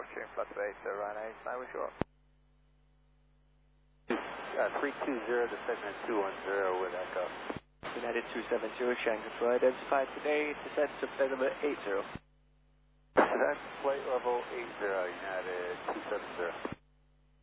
Capturing fluctuate, so Ryan 89, wish you up. 320 to segment 210 with Echo. United 270, Shanghai Flight identified today, descent to flight number 80. That's flight level 80, United 270.